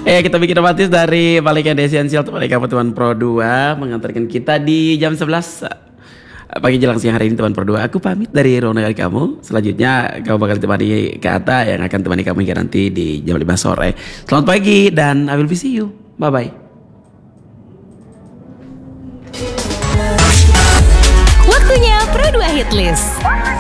Kita bikin otomatis dari Balikan Essential teman kamu teman Pro 2 mengantarkan kita di jam 11 pagi jelang siang hari ini teman Pro 2. Aku pamit dari Rona dari kamu. Selanjutnya kamu bakal ditemani Kata yang akan temani kamu hingga nanti di jam 5 sore. Selamat pagi dan I will see you. Bye bye. Waktunya Pro 2 Hit List.